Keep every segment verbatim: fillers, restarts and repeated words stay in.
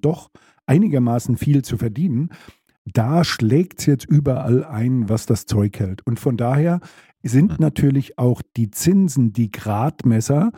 doch einigermaßen viel zu verdienen. Da schlägt es jetzt überall ein, was das Zeug hält. Und von daher sind natürlich auch die Zinsen die Gradmesser,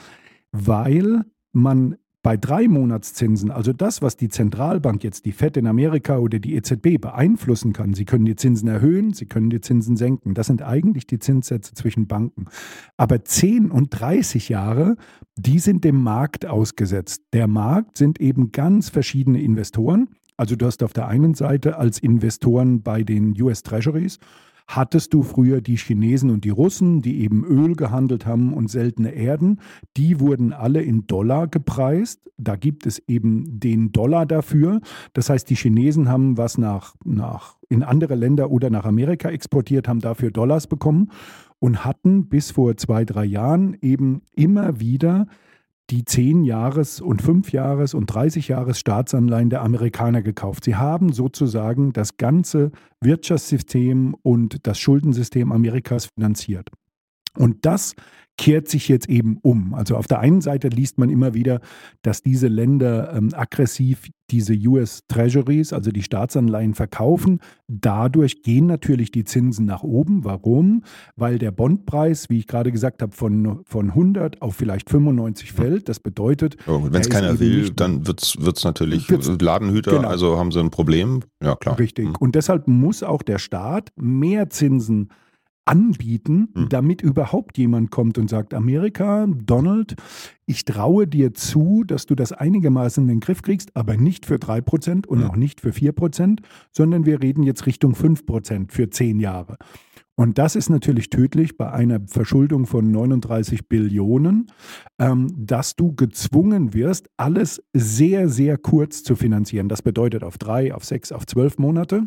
weil man bei drei Monatszinsen, also das, was die Zentralbank jetzt, die Fed in Amerika oder die E Z B beeinflussen kann, sie können die Zinsen erhöhen, sie können die Zinsen senken. Das sind eigentlich die Zinssätze zwischen Banken. Aber zehn und dreißig Jahre, die sind dem Markt ausgesetzt. Der Markt sind eben ganz verschiedene Investoren. Also du hast auf der einen Seite als Investoren bei den U S Treasuries, hattest du früher die Chinesen und die Russen, die eben Öl gehandelt haben und seltene Erden. Die wurden alle in Dollar gepreist. Da gibt es eben den Dollar dafür. Das heißt, die Chinesen haben was nach, nach in andere Länder oder nach Amerika exportiert, haben dafür Dollars bekommen und hatten bis vor zwei, drei Jahren eben immer wieder die zehn Jahres- und fünf Jahres- und dreißig Jahres Staatsanleihen der Amerikaner gekauft. Sie haben sozusagen das ganze Wirtschaftssystem und das Schuldensystem Amerikas finanziert. Und das kehrt sich jetzt eben um. Also auf der einen Seite liest man immer wieder, dass diese Länder ähm, aggressiv diese U S Treasuries, also die Staatsanleihen, verkaufen. Dadurch gehen natürlich die Zinsen nach oben. Warum? Weil der Bondpreis, wie ich gerade gesagt habe, von, von hundert auf vielleicht fünfundneunzig fällt. Das bedeutet, oh, wenn es keiner will, dann wird es natürlich wird's, Ladenhüter, genau. Also haben sie ein Problem. Ja, klar. Richtig. Mhm. Und deshalb muss auch der Staat mehr Zinsen anbieten, hm. damit überhaupt jemand kommt und sagt, Amerika, Donald, ich traue dir zu, dass du das einigermaßen in den Griff kriegst, aber nicht für drei Prozent und hm. auch nicht für vier Prozent, sondern wir reden jetzt Richtung fünf Prozent für zehn Jahre. Und das ist natürlich tödlich bei einer Verschuldung von neununddreißig Billionen, ähm, dass du gezwungen wirst, alles sehr, sehr kurz zu finanzieren. Das bedeutet auf drei, auf sechs, auf zwölf Monate.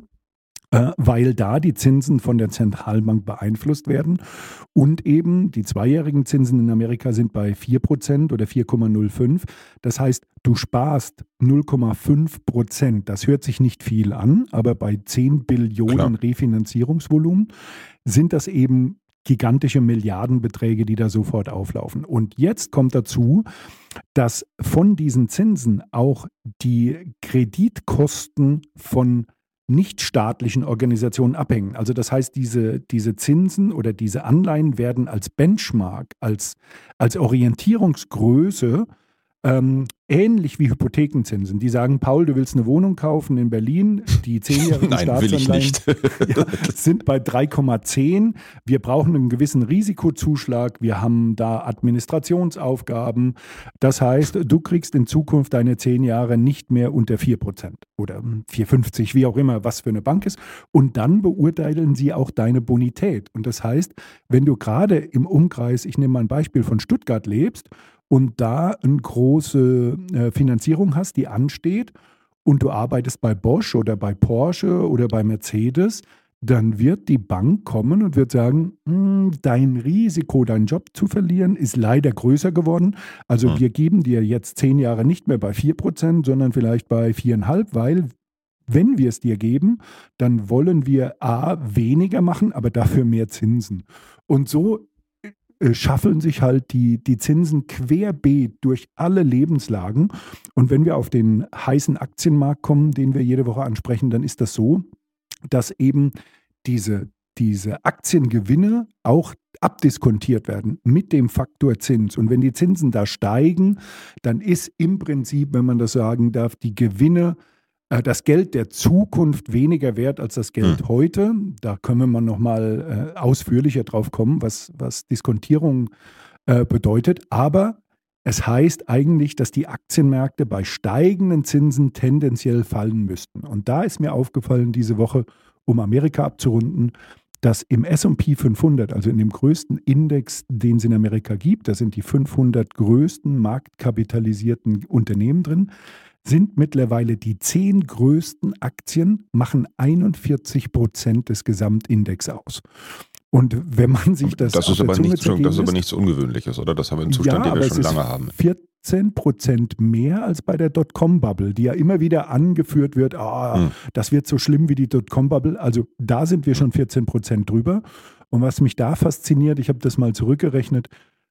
Weil da die Zinsen von der Zentralbank beeinflusst werden und eben die zweijährigen Zinsen in Amerika sind bei vier Prozent oder vier Komma null fünf. Das heißt, du sparst null Komma fünf Prozent. Das hört sich nicht viel an, aber bei zehn Billionen Klar. Refinanzierungsvolumen sind das eben gigantische Milliardenbeträge, die da sofort auflaufen. Und jetzt kommt dazu, dass von diesen Zinsen auch die Kreditkosten von nichtstaatlichen Organisationen abhängen. Also das heißt, diese, diese Zinsen oder diese Anleihen werden als Benchmark, als, als Orientierungsgröße ähm, ähnlich wie Hypothekenzinsen. Die sagen, Paul, du willst eine Wohnung kaufen in Berlin, die zehnjährigen Nein, Staatsanleihen will ich nicht. ja, sind bei drei Komma zehn. Wir brauchen einen gewissen Risikozuschlag. Wir haben da Administrationsaufgaben. Das heißt, du kriegst in Zukunft deine zehn Jahre nicht mehr unter vier Prozent oder vier Komma fünfzig, wie auch immer, was für eine Bank ist. Und dann beurteilen sie auch deine Bonität. Und das heißt, wenn du gerade im Umkreis, ich nehme mal ein Beispiel von Stuttgart lebst, und da eine große äh, Finanzierung hast, die ansteht und du arbeitest bei Bosch oder bei Porsche oder bei Mercedes, dann wird die Bank kommen und wird sagen, dein Risiko, deinen Job zu verlieren, ist leider größer geworden. Also mhm. wir geben dir jetzt zehn Jahre nicht mehr bei vier Prozent, sondern vielleicht bei vier Komma fünf, weil wenn wir es dir geben, dann wollen wir A, weniger machen, aber dafür mehr Zinsen. Und so schaffeln sich halt die, die Zinsen querbeet durch alle Lebenslagen. Und wenn wir auf den heißen Aktienmarkt kommen, den wir jede Woche ansprechen, dann ist das so, dass eben diese, diese Aktiengewinne auch abdiskontiert werden mit dem Faktor Zins. Und wenn die Zinsen da steigen, dann ist im Prinzip, wenn man das sagen darf, die Gewinne, das Geld der Zukunft weniger wert als das Geld hm. heute. Da können wir mal nochmal äh, ausführlicher drauf kommen, was, was Diskontierung äh, bedeutet. Aber es heißt eigentlich, dass die Aktienmärkte bei steigenden Zinsen tendenziell fallen müssten. Und da ist mir aufgefallen diese Woche, um Amerika abzurunden, dass im S und P fünfhundert, also in dem größten Index, den es in Amerika gibt, da sind die fünfhundert größten marktkapitalisierten Unternehmen drin, sind mittlerweile die zehn größten Aktien, machen einundvierzig Prozent des Gesamtindex aus. Und wenn man sich das das ist aber nichts, das ist aber nichts Ungewöhnliches, oder? Das haben wir einen Zustand, ja, den wir schon lange haben. vierzehn Prozent mehr als bei der Dotcom-Bubble, die ja immer wieder angeführt wird, ah, hm. das wird so schlimm wie die Dotcom-Bubble. Also da sind wir schon vierzehn Prozent drüber. Und was mich da fasziniert, ich habe das mal zurückgerechnet,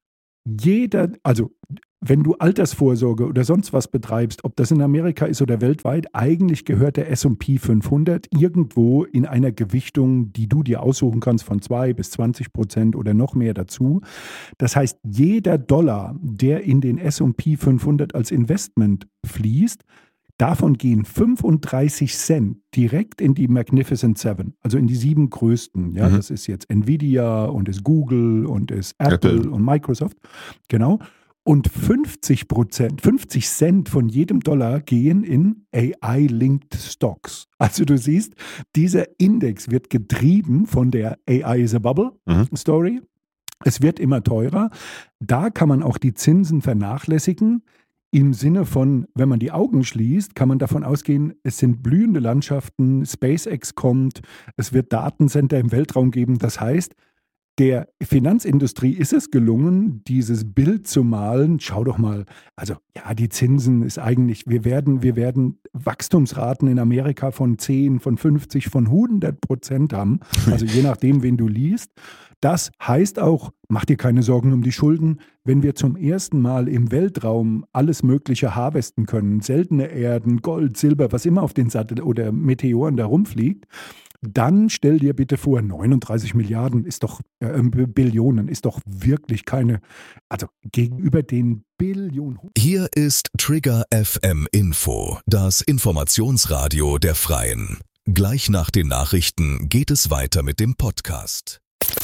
jeder, also wenn du Altersvorsorge oder sonst was betreibst, ob das in Amerika ist oder weltweit, eigentlich gehört der S und P fünfhundert irgendwo in einer Gewichtung, die du dir aussuchen kannst, von zwei bis zwanzig Prozent oder noch mehr dazu. Das heißt, jeder Dollar, der in den S und P fünfhundert als Investment fließt, davon gehen fünfunddreißig Cent direkt in die Magnificent Seven, also in die sieben größten. Ja, mhm. Das ist jetzt Nvidia und ist Google und ist Apple, Apple. und Microsoft. Genau. Und fünfzig Prozent, fünfzig Cent von jedem Dollar gehen in A I-linked Stocks. Also du siehst, dieser Index wird getrieben von der A I is a Bubble mhm. Story. Es wird immer teurer. Da kann man auch die Zinsen vernachlässigen. Im Sinne von, wenn man die Augen schließt, kann man davon ausgehen, es sind blühende Landschaften, SpaceX kommt, es wird Datencenter im Weltraum geben. Das heißt, der Finanzindustrie ist es gelungen, dieses Bild zu malen. Schau doch mal, also ja, die Zinsen ist eigentlich, wir werden, wir werden Wachstumsraten in Amerika von zehn, von fünfzig, von hundert Prozent haben. Also je nachdem, wen du liest. Das heißt auch, mach dir keine Sorgen um die Schulden, wenn wir zum ersten Mal im Weltraum alles Mögliche harvesten können, seltene Erden, Gold, Silber, was immer auf den Sattel oder Meteoren da rumfliegt, dann stell dir bitte vor, neununddreißig Milliarden ist doch, äh, Billionen ist doch wirklich keine, also gegenüber den Billionen. Hier ist Trigger F M Info, das Informationsradio der Freien. Gleich nach den Nachrichten geht es weiter mit dem Podcast.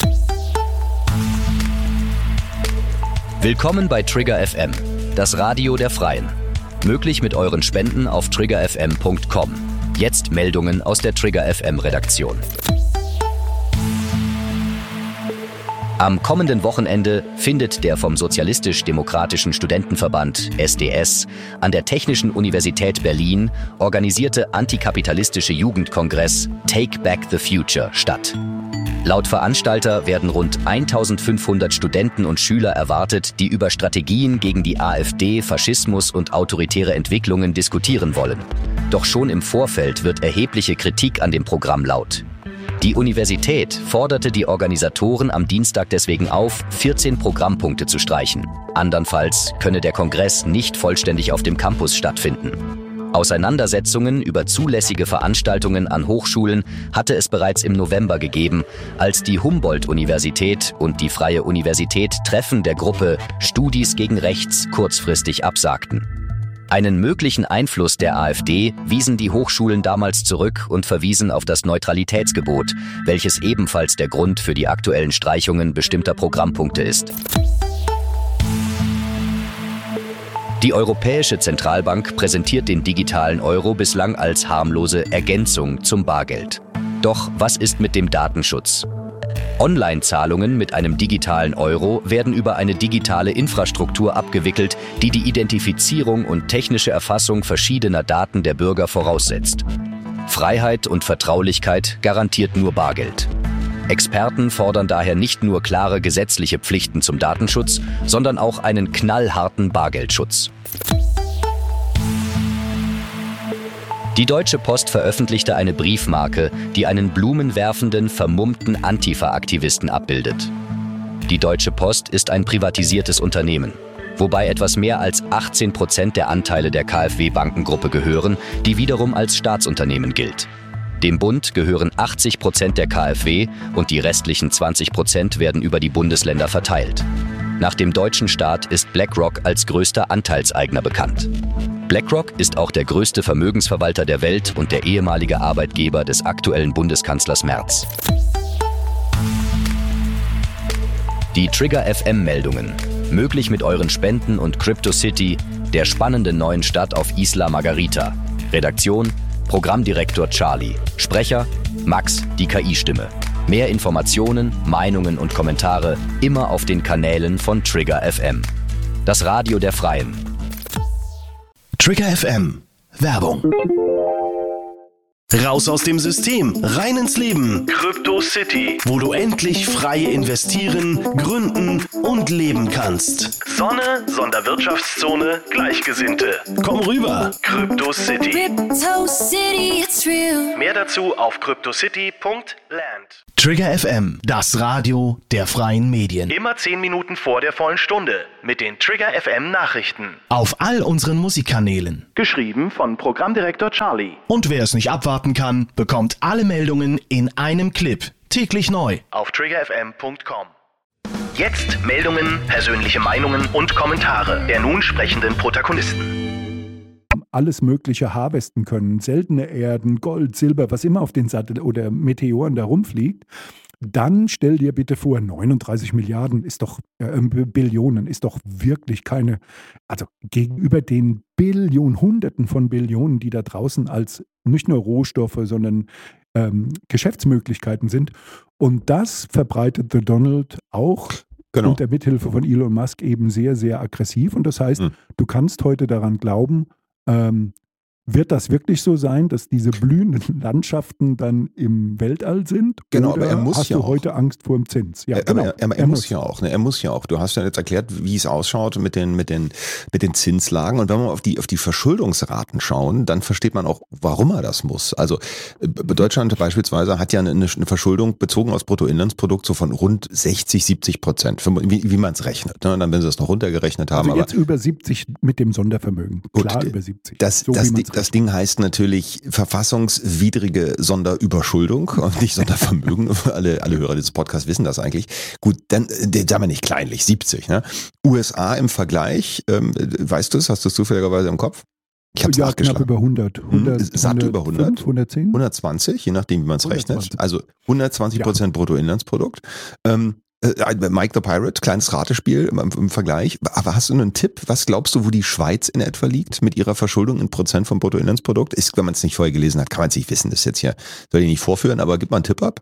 Willkommen bei Trigger F M, das Radio der Freien. Möglich mit euren Spenden auf trigger f m punkt com. Jetzt Meldungen aus der Trigger F M-Redaktion. Am kommenden Wochenende findet der vom Sozialistisch-Demokratischen Studentenverband S D S an der Technischen Universität Berlin organisierte antikapitalistische Jugendkongress Take Back the Future statt. Laut Veranstalter werden rund eintausendfünfhundert Studenten und Schüler erwartet, die über Strategien gegen die AfD, Faschismus und autoritäre Entwicklungen diskutieren wollen. Doch schon im Vorfeld wird erhebliche Kritik an dem Programm laut. Die Universität forderte die Organisatoren am Dienstag deswegen auf, vierzehn Programmpunkte zu streichen. Andernfalls könne der Kongress nicht vollständig auf dem Campus stattfinden. Auseinandersetzungen über zulässige Veranstaltungen an Hochschulen hatte es bereits im November gegeben, als die Humboldt-Universität und die Freie Universität Treffen der Gruppe Studis gegen Rechts kurzfristig absagten. Einen möglichen Einfluss der AfD wiesen die Hochschulen damals zurück und verwiesen auf das Neutralitätsgebot, welches ebenfalls der Grund für die aktuellen Streichungen bestimmter Programmpunkte ist. Die Europäische Zentralbank präsentiert den digitalen Euro bislang als harmlose Ergänzung zum Bargeld. Doch was ist mit dem Datenschutz? Online-Zahlungen mit einem digitalen Euro werden über eine digitale Infrastruktur abgewickelt, die die Identifizierung und technische Erfassung verschiedener Daten der Bürger voraussetzt. Freiheit und Vertraulichkeit garantiert nur Bargeld. Experten fordern daher nicht nur klare gesetzliche Pflichten zum Datenschutz, sondern auch einen knallharten Bargeldschutz. Die Deutsche Post veröffentlichte eine Briefmarke, die einen blumenwerfenden, vermummten Antifa-Aktivisten abbildet. Die Deutsche Post ist ein privatisiertes Unternehmen, wobei etwas mehr als achtzehn Prozent der Anteile der KfW-Bankengruppe gehören, die wiederum als Staatsunternehmen gilt. Dem Bund gehören achtzig Prozent der KfW und die restlichen zwanzig Prozent werden über die Bundesländer verteilt. Nach dem deutschen Staat ist BlackRock als größter Anteilseigner bekannt. BlackRock ist auch der größte Vermögensverwalter der Welt und der ehemalige Arbeitgeber des aktuellen Bundeskanzlers Merz. Die Trigger F M-Meldungen. Möglich mit euren Spenden und CryptoCity, der spannenden neuen Stadt auf Isla Margarita. Redaktion: Programmdirektor Charlie. Sprecher: Max, die K I-Stimme. Mehr Informationen, Meinungen und Kommentare immer auf den Kanälen von Trigger F M. Das Radio der Freien. Trigger F M. Werbung. Raus aus dem System, rein ins Leben. Crypto City, wo du endlich frei investieren, gründen und leben kannst. Sonne, Sonderwirtschaftszone, Gleichgesinnte. Komm rüber, Crypto City. Crypto City, it's real. Mehr dazu auf cryptocity punkt land. Trigger F M, das Radio der freien Medien. Immer zehn Minuten vor der vollen Stunde mit den Trigger F M Nachrichten. Auf all unseren Musikkanälen. Geschrieben von Programmdirektor Charlie. Und wer es nicht abwarten kann, bekommt alle Meldungen in einem Clip. Täglich neu auf trigger f m punkt com. Jetzt Meldungen, persönliche Meinungen und Kommentare der nun sprechenden Protagonisten. Alles Mögliche harvesten können, seltene Erden, Gold, Silber, was immer auf den Satellit oder Meteoren da rumfliegt, dann stell dir bitte vor, neununddreißig Milliarden ist doch, äh, Billionen ist doch wirklich keine, also gegenüber den Billionen, Hunderten von Billionen, die da draußen als nicht nur Rohstoffe, sondern ähm, Geschäftsmöglichkeiten sind. Und das verbreitet The Donald auch. Genau. Unter Mithilfe von Elon Musk eben sehr, sehr aggressiv. Und das heißt, hm. du kannst heute daran glauben, Ähm, wird das wirklich so sein, dass diese blühenden Landschaften dann im Weltall sind? Genau, oder aber er muss hast ja du auch. heute Angst vor dem Zins? Ja, er, genau. er, er, er, er muss ja auch. Ne? Er muss ja auch. Du hast ja jetzt erklärt, wie es ausschaut mit den, mit den, mit den Zinslagen. Und wenn wir auf die, auf die Verschuldungsraten schauen, dann versteht man auch, warum er das muss. Also Deutschland beispielsweise hat ja eine, eine Verschuldung bezogen aufs Bruttoinlandsprodukt so von rund sechzig, siebzig Prozent, wie, wie man es rechnet. Ne? Und dann, wenn sie das noch runtergerechnet haben. Also jetzt aber, über siebzig mit dem Sondervermögen. Klar, gut, über siebzig. Das, so, das, das Ding heißt natürlich verfassungswidrige Sonderüberschuldung und nicht Sondervermögen. alle, alle Hörer dieses Podcasts wissen das eigentlich. Gut, dann sagen wir nicht kleinlich, siebzig. Ne? U S A im Vergleich, ähm, weißt du es, hast du es zufälligerweise im Kopf? Ich habe es ja, nachgeschlagen. Knapp über hundert. hundert hm, satt über hundert. hundertzehn? hundertzwanzig, je nachdem, wie man es rechnet. Also hundertzwanzig Prozent ja. Bruttoinlandsprodukt. Ähm, Mike the Pirate, kleines Ratespiel im, im Vergleich. Aber hast du einen Tipp? Was glaubst du, wo die Schweiz in etwa liegt mit ihrer Verschuldung in Prozent vom Bruttoinlandsprodukt? Ist, wenn man es nicht vorher gelesen hat, kann man es nicht wissen. Das ist jetzt hier, soll ich nicht vorführen, aber gib mal einen Tipp ab.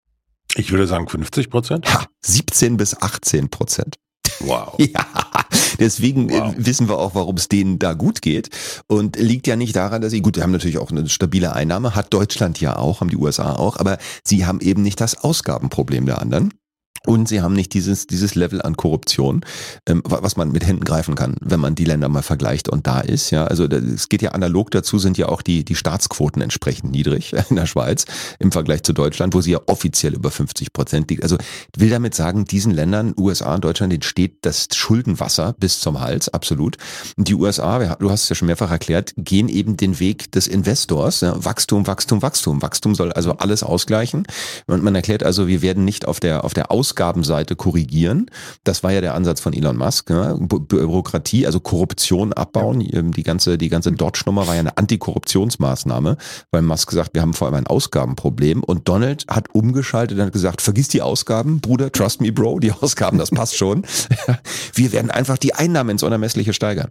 Ich würde sagen fünfzig Prozent. Ha, siebzehn bis achtzehn Prozent. Wow. Ja, deswegen wow. wissen wir auch, warum es denen da gut geht. Und liegt ja nicht daran, dass sie, gut, die haben natürlich auch eine stabile Einnahme, hat Deutschland ja auch, haben die U S A auch, aber sie haben eben nicht das Ausgabenproblem der anderen. Und sie haben nicht dieses, dieses Level an Korruption, ähm, was man mit Händen greifen kann, wenn man die Länder mal vergleicht und da ist. Ja, also es geht ja analog dazu, sind ja auch die, die Staatsquoten entsprechend niedrig in der Schweiz im Vergleich zu Deutschland, wo sie ja offiziell über fünfzig Prozent liegt. Also ich will damit sagen, diesen Ländern, U S A und Deutschland, denen steht das Schuldenwasser bis zum Hals, absolut. Und die U S A, du hast es ja schon mehrfach erklärt, gehen eben den Weg des Investors. Ja, Wachstum, Wachstum, Wachstum. Wachstum soll also alles ausgleichen. Und man erklärt also, wir werden nicht auf der, auf der Aus Ausgabenseite korrigieren. Das war ja der Ansatz von Elon Musk. Ne? Bürokratie, also Korruption abbauen. Die ganze, die ganze Dodge-Nummer war ja eine Antikorruptionsmaßnahme, weil Musk gesagt, wir haben vor allem ein Ausgabenproblem. Und Donald hat umgeschaltet und hat gesagt, vergiss die Ausgaben, Bruder, trust me, Bro, die Ausgaben, das passt schon. Wir werden einfach die Einnahmen ins Unermessliche steigern.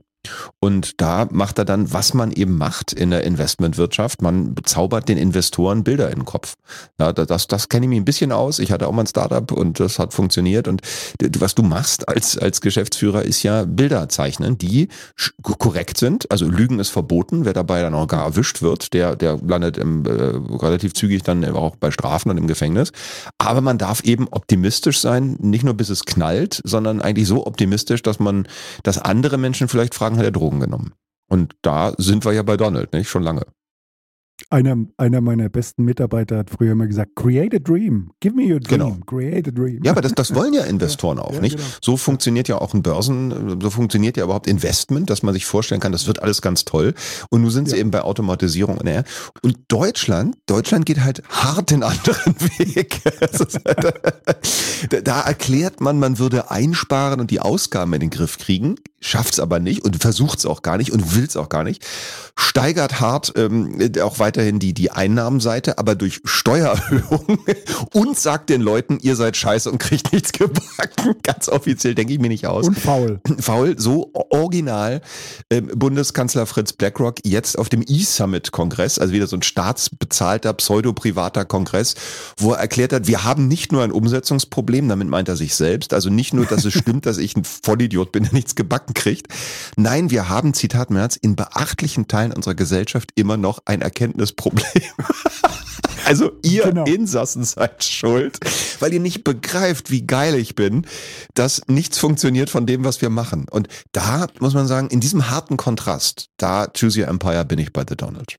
Und da macht er dann, was man eben macht in der Investmentwirtschaft. Man zaubert den Investoren Bilder in den Kopf. Ja, das, das kenne ich mich ein bisschen aus. Ich hatte auch mal ein Startup und das hat funktioniert. Und was du machst als, als Geschäftsführer ist ja Bilder zeichnen, die korrekt sind. Also Lügen ist verboten. Wer dabei dann auch gar erwischt wird, der, der landet im, äh, relativ zügig dann auch bei Strafen und im Gefängnis. Aber man darf eben optimistisch sein, nicht nur bis es knallt, sondern eigentlich so optimistisch, dass man, dass andere Menschen vielleicht fragen, hat er Drogen genommen? Und da sind wir ja bei Donald, nicht? Schon lange. Einer, einer meiner besten Mitarbeiter hat früher immer gesagt, create a dream, give me your dream, genau. Create a dream. Ja, aber das, das wollen ja Investoren auch, ja, nicht? Genau. So funktioniert ja auch ein Börsen, so funktioniert ja überhaupt Investment, dass man sich vorstellen kann, das wird alles ganz toll. Und nun sind sie ja. eben bei Automatisierung. Und Deutschland, Deutschland geht halt hart den anderen Weg. da, da erklärt man, man würde einsparen und die Ausgaben in den Griff kriegen, schafft es aber nicht und versucht es auch gar nicht und will es auch gar nicht. Steigert hart ähm, auch weiterhin die, die Einnahmenseite, aber durch Steuererhöhungen und sagt den Leuten, ihr seid scheiße und kriegt nichts gebacken. Ganz offiziell denke ich mir nicht aus. Und faul. Faul, so original äh, Bundeskanzler Fritz BlackRock jetzt auf dem E-Summit-Kongress, also wieder so ein staatsbezahlter, pseudo-privater Kongress, wo er erklärt hat, wir haben nicht nur ein Umsetzungsproblem, damit meint er sich selbst, also nicht nur, dass es stimmt, dass ich ein Vollidiot bin, der nichts gebacken kriegt. Nein, wir haben, Zitat Merz, in beachtlichen Teilen unserer Gesellschaft immer noch ein Erkenntnisproblem. Also ihr genau. Insassen seid schuld, weil ihr nicht begreift, wie geil ich bin, dass nichts funktioniert von dem, was wir machen. Und da muss man sagen, in diesem harten Kontrast, da Choose Your Empire bin ich bei The Donald.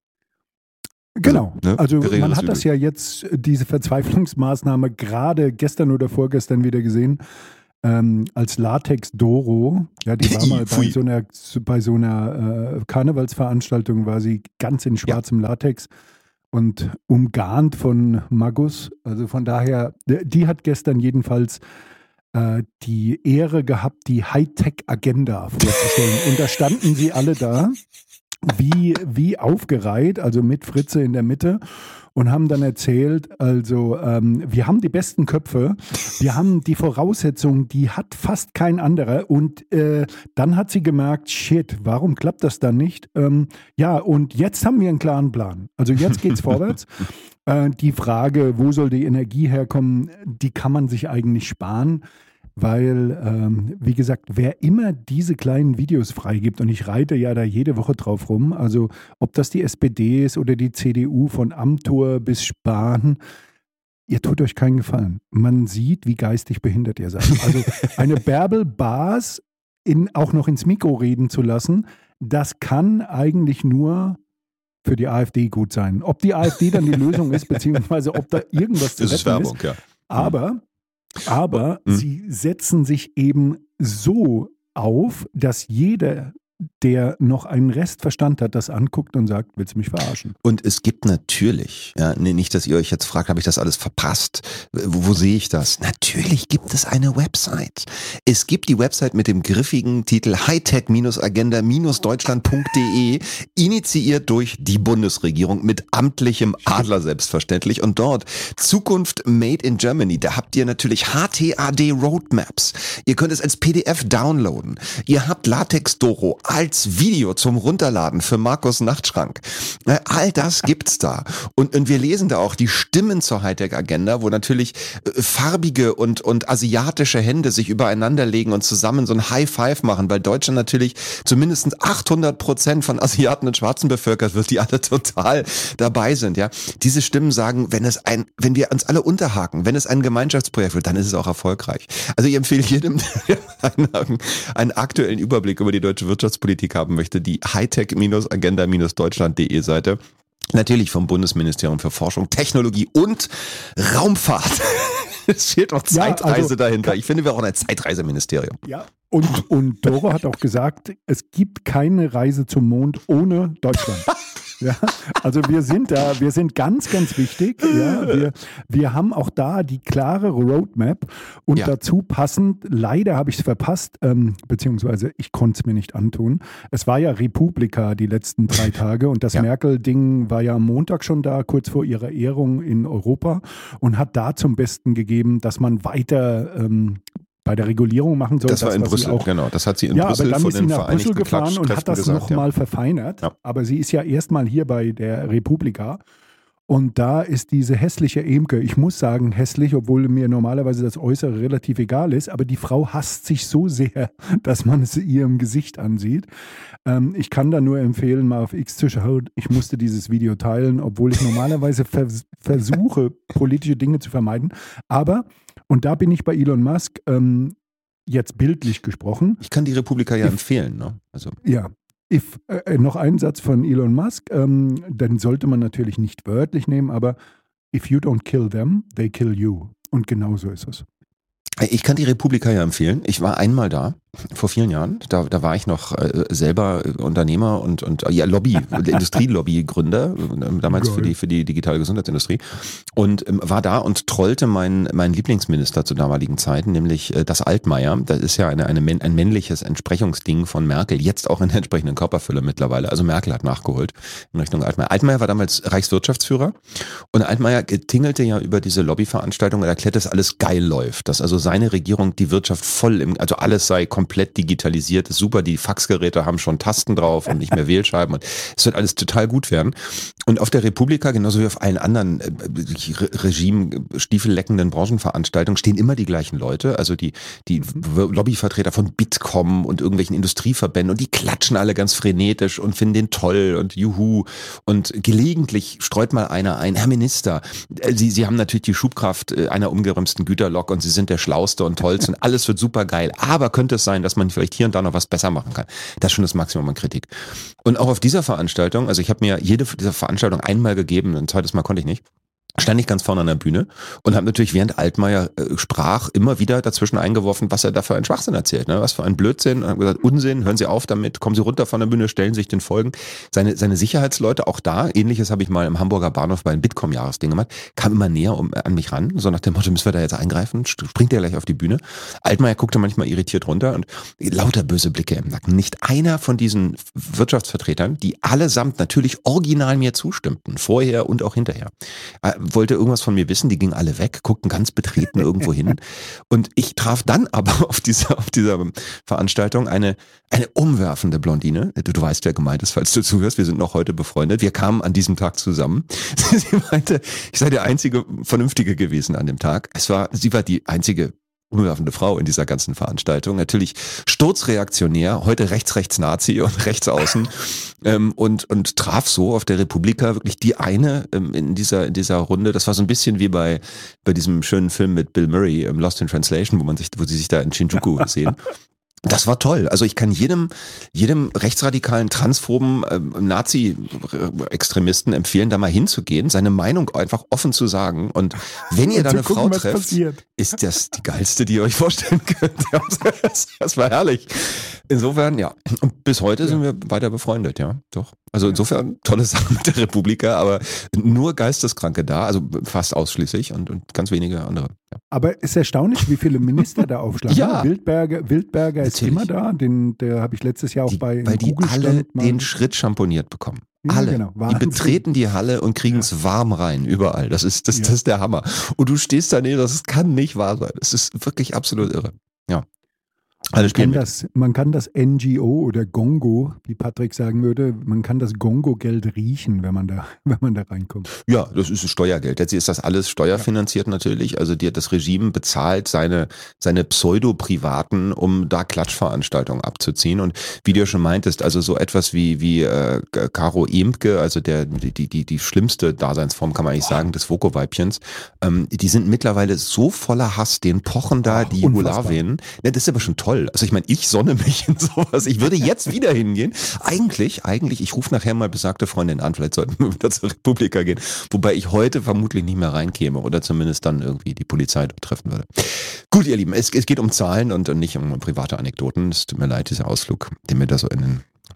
Genau, also, ne? also man Geregeltes hat das ja jetzt, diese Verzweiflungsmaßnahme gerade gestern oder vorgestern wieder gesehen, ähm, als Latex Doro, ja, die war mal bei so einer, bei so einer äh, Karnevalsveranstaltung, war sie ganz in schwarzem ja. Latex und umgarnt von Magus, also von daher, die hat gestern jedenfalls äh, die Ehre gehabt, die Hightech-Agenda vorzustellen und da standen sie alle da. Wie, wie aufgereiht, also mit Fritze in der Mitte und haben dann erzählt, also ähm, wir haben die besten Köpfe, wir haben die Voraussetzungen, die hat fast kein anderer und äh, dann hat sie gemerkt, shit, warum klappt das dann nicht? Ähm, ja, und jetzt haben wir einen klaren Plan, also jetzt geht's vorwärts. Äh, die Frage, wo soll die Energie herkommen, die kann man sich eigentlich sparen. Weil, ähm, wie gesagt, wer immer diese kleinen Videos freigibt, und ich reite ja da jede Woche drauf rum, also ob das die S P D ist oder die C D U von Amthor bis Spahn, ihr tut euch keinen Gefallen. Man sieht, wie geistig behindert ihr seid. Also eine Bärbel Baas in, auch noch ins Mikro reden zu lassen, das kann eigentlich nur für die AfD gut sein. Ob die AfD dann die Lösung ist, beziehungsweise ob da irgendwas zu retten ist. Werbung, ja. Aber... Aber mhm. sie setzen sich eben so auf, dass jeder, der noch einen Restverstand hat, das anguckt und sagt, willst du mich verarschen? Und es gibt natürlich, ja, nicht, dass ihr euch jetzt fragt, habe ich das alles verpasst? Wo, wo sehe ich das? Natürlich gibt es eine Website. Es gibt die Website mit dem griffigen Titel hightech agenda deutschland punkt de, initiiert durch die Bundesregierung mit amtlichem Adler selbstverständlich. Und dort Zukunft Made in Germany. Da habt ihr natürlich H T A D Roadmaps. Ihr könnt es als P D F downloaden. Ihr habt Latex Doro als Video zum Runterladen für Markus Nachtschrank. All das gibt's da. Und, und wir lesen da auch die Stimmen zur Hightech-Agenda, wo natürlich farbige und, und asiatische Hände sich übereinander legen und zusammen so ein High Five machen, weil Deutschland natürlich zu mindestens achthundert Prozent von Asiaten und Schwarzen bevölkert wird, die alle total dabei sind. Ja, diese Stimmen sagen, wenn es ein, wenn wir uns alle unterhaken, wenn es ein Gemeinschaftsprojekt wird, dann ist es auch erfolgreich. Also ich empfehle jedem, der einen, einen aktuellen Überblick über die deutsche Wirtschaftspolitik haben möchte, die hightech agenda deutschland punkt de Seite. Natürlich vom Bundesministerium für Forschung, Technologie und Raumfahrt. Es fehlt noch Zeitreise ja, also, dahinter. Ich finde, wir brauchen ein Zeitreiseministerium. Ja, und, und Doro hat auch gesagt, es gibt keine Reise zum Mond ohne Deutschland. Ja, also wir sind da, wir sind ganz, ganz wichtig. Ja, wir, wir haben auch da die klare Roadmap und ja. dazu passend, leider habe ich es verpasst, ähm, beziehungsweise ich konnte es mir nicht antun. Es war ja Republika die letzten drei Tage und das ja. Merkel-Ding war ja am Montag schon da, kurz vor ihrer Ehrung in Europa und hat da zum Besten gegeben, dass man weiter ähm, bei der Regulierung machen soll. Das war in Brüssel, auch, genau. Das hat sie in ja, Brüssel aber dann von ist sie den nach Brüssel gefahren und hat das nochmal ja. verfeinert. Ja. Aber sie ist ja erstmal hier bei der Republika. Und da ist diese hässliche Emke, ich muss sagen hässlich, obwohl mir normalerweise das Äußere relativ egal ist, aber die Frau hasst sich so sehr, dass man es ihr im Gesicht ansieht. Ähm, ich kann da nur empfehlen, mal auf X zu schauen. Ich musste dieses Video teilen, obwohl ich normalerweise vers- versuche, politische Dinge zu vermeiden. Aber und da bin ich bei Elon Musk, ähm, jetzt bildlich gesprochen. Ich kann die Republika ja if, empfehlen. Ne? Also. Ja, if, äh, noch ein Satz von Elon Musk, ähm, den sollte man natürlich nicht wörtlich nehmen, aber if you don't kill them, they kill you. Und genau so ist es. Ich kann die Republika ja empfehlen. Ich war einmal da, vor vielen Jahren. Da, da war ich noch äh, selber Unternehmer und, und ja, Lobby, Industrielobby-Gründer, äh, damals für die, für die digitale Gesundheitsindustrie. Und ähm, war da und trollte meinen mein Lieblingsminister zu damaligen Zeiten, nämlich äh, das Altmaier. Das ist ja eine, eine, ein männliches Entsprechungsding von Merkel, jetzt auch in der entsprechenden Körperfülle mittlerweile. Also Merkel hat nachgeholt in Richtung Altmaier. Altmaier war damals Reichswirtschaftsführer und Altmaier tingelte ja über diese Lobbyveranstaltung und erklärt, dass alles geil läuft, dass also seine Regierung die Wirtschaft voll im, also alles sei komplett digitalisiert, ist super, die Faxgeräte haben schon Tasten drauf und nicht mehr Wählscheiben und es wird alles total gut werden. Und auf der Republika, genauso wie auf allen anderen äh, Regime-stiefelleckenden Branchenveranstaltungen, stehen immer die gleichen Leute. Also die, die Lobbyvertreter von Bitkom und irgendwelchen Industrieverbänden. Und die klatschen alle ganz frenetisch und finden den toll und juhu. Und gelegentlich streut mal einer ein, Herr Minister, Sie, Sie haben natürlich die Schubkraft einer umgerümpsten Güterlok und Sie sind der Schlauste und Tollste und alles wird super geil. Aber könnte es sein, dass man vielleicht hier und da noch was besser machen kann? Das ist schon das Maximum an Kritik. Und auch auf dieser Veranstaltung, also ich habe mir jede dieser Veranstaltungen einmal gegeben, ein zweites Mal konnte ich nicht, stand ich ganz vorne an der Bühne und habe natürlich, während Altmaier äh, sprach, immer wieder dazwischen eingeworfen, was er da für einen Schwachsinn erzählt, ne? Was für ein Blödsinn. Und habe gesagt, Unsinn, hören Sie auf damit, kommen Sie runter von der Bühne, stellen sich den Folgen. Seine, seine Sicherheitsleute, auch da, ähnliches habe ich mal im Hamburger Bahnhof bei einem Bitkom-Jahresding gemacht, kam immer näher um, an mich ran, so nach dem Motto, müssen wir da jetzt eingreifen, springt der gleich auf die Bühne. Altmaier guckte manchmal irritiert runter und lauter böse Blicke im Nacken. Nicht einer von diesen Wirtschaftsvertretern, die allesamt natürlich original mir zustimmten, vorher und auch hinterher, wollte irgendwas von mir wissen, die gingen alle weg, guckten ganz betreten irgendwo hin. Und ich traf dann aber auf dieser, auf dieser Veranstaltung eine, eine umwerfende Blondine. Du, du weißt, wer gemeint ist, falls du zuhörst. Wir sind noch heute befreundet. Wir kamen an diesem Tag zusammen. Sie meinte, ich sei der einzige Vernünftige gewesen an dem Tag. Es war, sie war die einzige umwerfende Frau in dieser ganzen Veranstaltung. Natürlich sturzreaktionär, heute rechts, rechts Nazi und rechts außen ähm, und, und traf so auf der Republika wirklich die eine ähm, in dieser, in dieser Runde. Das war so ein bisschen wie bei, bei diesem schönen Film mit Bill Murray, ähm, Lost in Translation, wo man sich, wo sie sich da in Shinjuku sehen. Das war toll. Also ich kann jedem, jedem rechtsradikalen, transphoben äh, Nazi-Extremisten empfehlen, da mal hinzugehen, seine Meinung einfach offen zu sagen. Und wenn ihr und da eine gucken, Frau trefft, passiert. Ist das die geilste, die ihr euch vorstellen könnt. Das war herrlich. Insofern, ja. Und bis heute ja. sind wir weiter befreundet, ja. Doch. Also insofern tolle Sache mit der Republika, aber nur Geisteskranke da, also fast ausschließlich und, und ganz wenige andere. Ja. Aber es ist erstaunlich, wie viele Minister da aufschlagen. Ja. Wildberger, Wildberger ist immer da, den, der habe ich letztes Jahr auch die, bei Weil die alle den Schritt schamponiert bekommen. Ja, alle. Genau. Die betreten die Halle und kriegen es ja. warm rein, überall. Das ist, das, ja. das ist der Hammer. Und du stehst daneben, das kann nicht wahr sein. Das ist wirklich absolut irre. Ja. Man kann, das, man kann das N G O oder Gongo, wie Patrick sagen würde, man kann das Gongo-Geld riechen, wenn man da, wenn man da reinkommt. Ja, das ist Steuergeld. Jetzt ist das alles steuerfinanziert natürlich. Also die, das Regime bezahlt seine, seine Pseudo-Privaten, um da Klatschveranstaltungen abzuziehen. Und wie du ja schon meintest, also so etwas wie, wie äh, Caro Emke, also der, die, die, die schlimmste Daseinsform, kann man eigentlich sagen, des Voko-Weibchens, ähm, die sind mittlerweile so voller Hass, den pochen da die Jugularvenen. Ja, das ist aber schon toll. Also ich meine, ich sonne mich in sowas. Ich würde jetzt wieder hingehen. Eigentlich, eigentlich, ich rufe nachher mal besagte Freundin an, vielleicht sollten wir wieder zur Republika gehen, wobei ich heute vermutlich nicht mehr reinkäme oder zumindest dann irgendwie die Polizei dort treffen würde. Gut, ihr Lieben, es, es geht um Zahlen und, und nicht um private Anekdoten. Es tut mir leid, dieser Ausflug, den wir da so in den...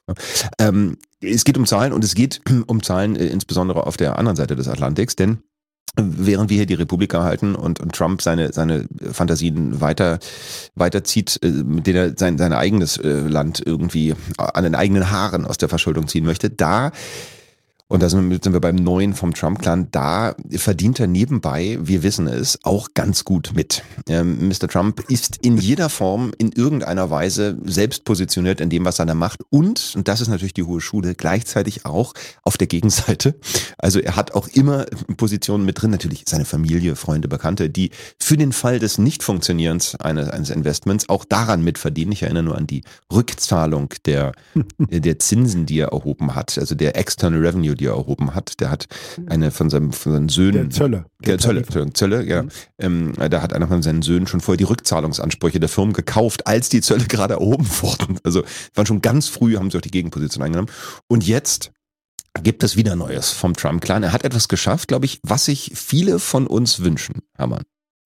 Ähm, es geht um Zahlen und es geht um Zahlen äh, insbesondere auf der anderen Seite des Atlantiks, denn während wir hier die Republika halten und, und Trump seine, seine Fantasien weiter, weiterzieht, mit denen er sein, sein eigenes Land irgendwie an den eigenen Haaren aus der Verschuldung ziehen möchte, da, und da sind wir, sind wir beim Neuen vom Trump-Clan, da verdient er nebenbei, wir wissen es, auch ganz gut mit. Ähm, Mister Trump ist in jeder Form in irgendeiner Weise selbst positioniert in dem, was er da macht und, und das ist natürlich die hohe Schule, gleichzeitig auch auf der Gegenseite. Also er hat auch immer Positionen mit drin, natürlich seine Familie, Freunde, Bekannte, die für den Fall des Nichtfunktionierens eines, eines Investments auch daran mitverdienen. Ich erinnere nur an die Rückzahlung der, der Zinsen, die er erhoben hat, also der External Revenue, die er erhoben hat. Der hat eine von, seinem, von seinen Söhnen... Der Zölle. Der, der Zölle, Zölle, Zölle, ja. Mhm. Ähm, da hat einer von seinen Söhnen schon vorher die Rückzahlungsansprüche der Firmen gekauft, als die Zölle gerade erhoben wurden. Also waren schon ganz früh, haben sie auch die Gegenposition eingenommen. Und jetzt gibt es wieder Neues vom Trump-Clan. Er hat etwas geschafft, glaube ich, was sich viele von uns wünschen, Hermann.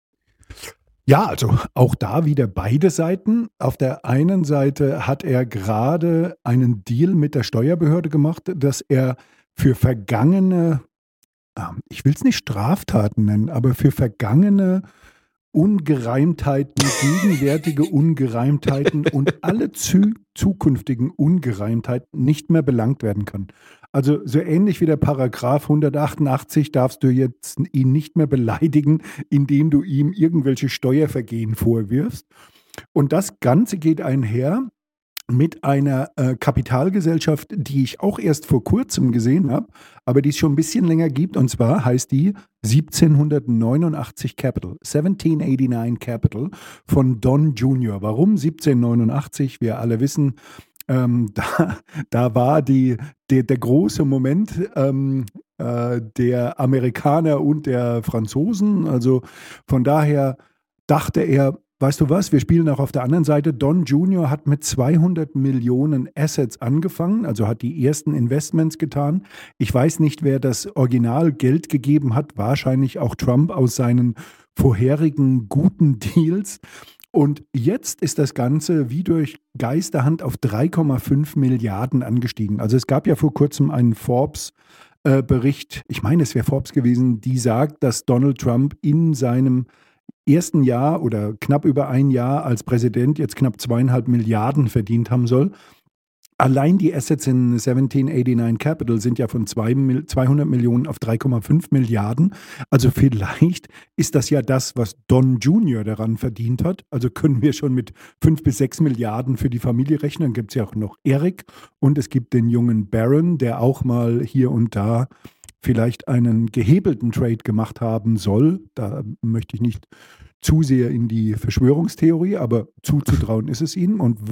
Ja, also auch da wieder beide Seiten. Auf der einen Seite hat er gerade einen Deal mit der Steuerbehörde gemacht, dass er für vergangene, ich will es nicht Straftaten nennen, aber für vergangene Ungereimtheiten, gegenwärtige Ungereimtheiten und alle zu, zukünftigen Ungereimtheiten nicht mehr belangt werden kann. Also so ähnlich wie der Paragraph hundertachtundachtzig darfst du jetzt ihn nicht mehr beleidigen, indem du ihm irgendwelche Steuervergehen vorwirfst. Und das Ganze geht einher mit einer äh, Kapitalgesellschaft, die ich auch erst vor kurzem gesehen habe, aber die es schon ein bisschen länger gibt. Und zwar heißt die siebzehnhundertneunundachtzig Capital, siebzehnhundertneunundachtzig Capital von Don Junior Warum siebzehnhundertneunundachtzig? Wir alle wissen, ähm, da, da war die, der, der große Moment ähm, äh, der Amerikaner und der Franzosen. Also von daher dachte er, weißt du was, wir spielen auch auf der anderen Seite. Don Junior hat mit zweihundert Millionen Assets angefangen, also hat die ersten Investments getan. Ich weiß nicht, wer das Original Geld gegeben hat, wahrscheinlich auch Trump aus seinen vorherigen guten Deals. Und jetzt ist das Ganze wie durch Geisterhand auf drei Komma fünf Milliarden angestiegen. Also es gab ja vor kurzem einen Forbes-Bericht, ich meine, es wäre Forbes gewesen, die sagt, dass Donald Trump in seinem ersten Jahr oder knapp über ein Jahr als Präsident jetzt knapp zweieinhalb Milliarden verdient haben soll. Allein die Assets in siebzehnhundertneunundachtzig Capital sind ja von zweihundert Millionen auf drei Komma fünf Milliarden. Also vielleicht ist das ja das, was Don Junior daran verdient hat. Also können wir schon mit fünf bis sechs Milliarden für die Familie rechnen. Dann gibt es ja auch noch Eric und es gibt den jungen Barron, der auch mal hier und da vielleicht einen gehebelten Trade gemacht haben soll. Da möchte ich nicht zu sehr in die Verschwörungstheorie, aber zuzutrauen ist es ihm. Und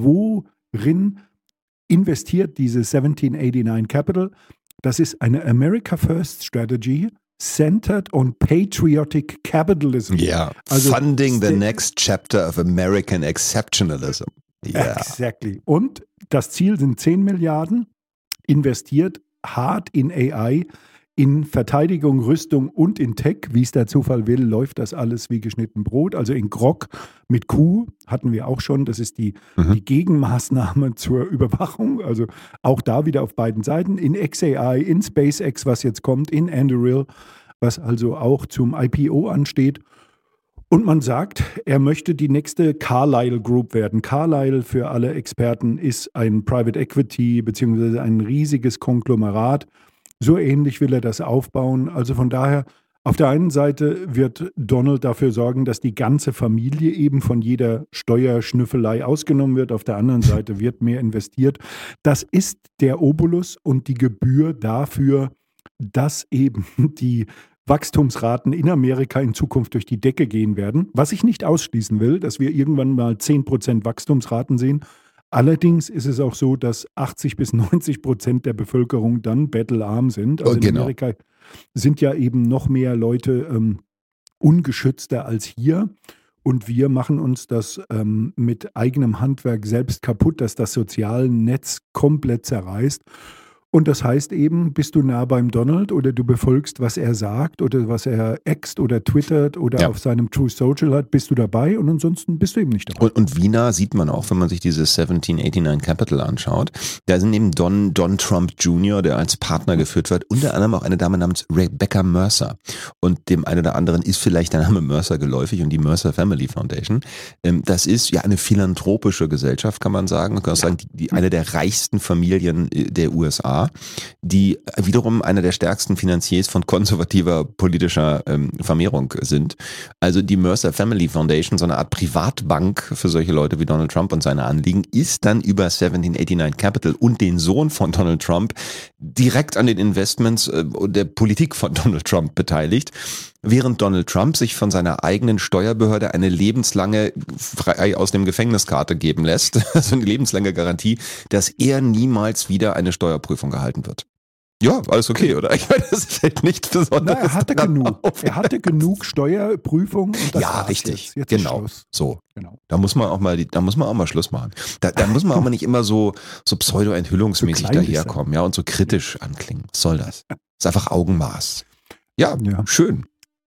worin investiert diese siebzehnhundertneunundachtzig Capital? Das ist eine America First Strategy centered on patriotic capitalism. Ja, yeah. Also funding the next chapter of American exceptionalism. Yeah. Exactly. Und das Ziel sind zehn Milliarden, investiert hart in A I, in Verteidigung, Rüstung und in Tech, wie es der Zufall will, läuft das alles wie geschnitten Brot. Also in Grok mit Q hatten wir auch schon. Das ist die, mhm. die Gegenmaßnahme zur Überwachung. Also auch da wieder auf beiden Seiten. In X A I, in SpaceX, was jetzt kommt, in Anduril, was also auch zum I P O ansteht. Und man sagt, er möchte die nächste Carlyle Group werden. Carlyle, für alle Experten, ist ein Private Equity beziehungsweise ein riesiges Konglomerat. So ähnlich will er das aufbauen. Also von daher, auf der einen Seite wird Donald dafür sorgen, dass die ganze Familie eben von jeder Steuerschnüffelei ausgenommen wird. Auf der anderen Seite wird mehr investiert. Das ist der Obolus und die Gebühr dafür, dass eben die Wachstumsraten in Amerika in Zukunft durch die Decke gehen werden. Was ich nicht ausschließen will, dass wir irgendwann mal zehn Prozent Wachstumsraten sehen. Allerdings ist es auch so, dass achtzig bis neunzig Prozent der Bevölkerung dann battlearm sind. Also oh, genau. In Amerika sind ja eben noch mehr Leute ähm, ungeschützter als hier. Und wir machen uns das ähm, mit eigenem Handwerk selbst kaputt, dass das soziale Netz komplett zerreißt. Und das heißt eben, bist du nah beim Donald oder du befolgst, was er sagt oder was er ext oder twittert oder ja. auf seinem True Social hat, bist du dabei und ansonsten bist du eben nicht dabei. Und, und wie nah sieht man auch, wenn man sich dieses siebzehnhundertneunundachtzig Capital anschaut, da sind neben Don, Don Trump Junior, der als Partner geführt wird, unter anderem auch eine Dame namens Rebecca Mercer. Und dem einen oder anderen ist vielleicht der Name Mercer geläufig und die Mercer Family Foundation. Das ist ja eine philanthropische Gesellschaft, kann man sagen. Man kann auch sagen, die, die, eine der reichsten Familien der U S A, die wiederum einer der stärksten Finanziers von konservativer politischer ähm, Vermehrung sind. Also die Mercer Family Foundation, so eine Art Privatbank für solche Leute wie Donald Trump und seine Anliegen, ist dann über siebzehnhundertneunundachtzig Capital und den Sohn von Donald Trump direkt an den Investments äh, der Politik von Donald Trump beteiligt. Während Donald Trump sich von seiner eigenen Steuerbehörde eine lebenslange frei aus dem Gefängniskarte geben lässt, also eine lebenslange Garantie, dass er niemals wieder eine Steuerprüfung gehalten wird. Ja, alles okay, oder? Ich meine, das fällt nicht besonders. Na, er hatte genug. Auf. Er hatte genug Steuerprüfungen. Und das ja, richtig. Jetzt. Jetzt genau. So. Genau. Da muss man auch mal, da muss man auch mal Schluss machen. Da, da muss man auch mal nicht immer so, so pseudo-enthüllungsmäßig so daherkommen, ja, und so kritisch anklingen. Was soll das? Das ist einfach Augenmaß. Ja, ja. Schön.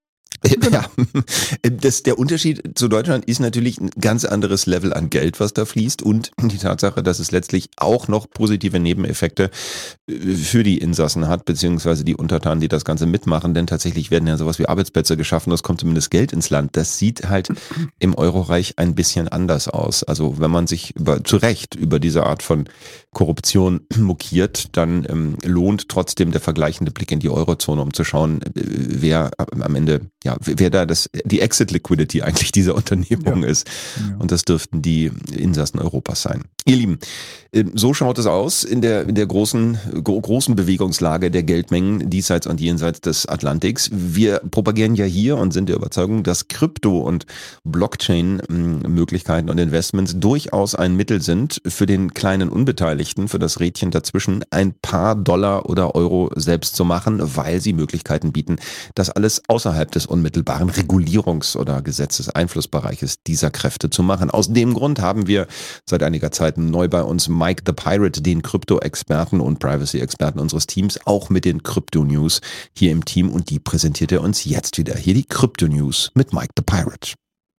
Ja, das, der Unterschied zu Deutschland ist natürlich ein ganz anderes Level an Geld, was da fließt, und die Tatsache, dass es letztlich auch noch positive Nebeneffekte für die Insassen hat, beziehungsweise die Untertanen, die das Ganze mitmachen, denn tatsächlich werden ja sowas wie Arbeitsplätze geschaffen, es kommt zumindest Geld ins Land. Das sieht halt im Euroreich ein bisschen anders aus. Also wenn man sich über, zu Recht über diese Art von Korruption mokiert, dann ähm, lohnt trotzdem der vergleichende Blick in die Eurozone, um zu schauen, wer am Ende ja, wer da das, die Exit-Liquidity eigentlich dieser Unternehmung Ja. ist. Ja. Und das dürften die Insassen Europas sein. Ihr Lieben, so schaut es aus in der, in der großen, großen Bewegungslage der Geldmengen diesseits und jenseits des Atlantiks. Wir propagieren ja hier und sind der Überzeugung, dass Krypto- und Blockchain-Möglichkeiten und Investments durchaus ein Mittel sind für den kleinen Unbeteiligten, für das Rädchen dazwischen, ein paar Dollar oder Euro selbst zu machen, weil sie Möglichkeiten bieten, das alles außerhalb des unmittelbaren Regulierungs- oder Gesetzeseinflussbereiches dieser Kräfte zu machen. Aus dem Grund haben wir seit einiger Zeit neu bei uns Mike the Pirate, den Krypto-Experten und Privacy-Experten unseres Teams, auch mit den Krypto-News hier im Team, und die präsentiert er uns jetzt wieder. Hier die Krypto-News mit Mike the Pirate.